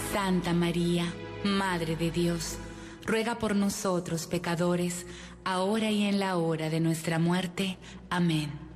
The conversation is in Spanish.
Santa María, Madre de Dios, ruega por nosotros pecadores, ahora y en la hora de nuestra muerte. Amén.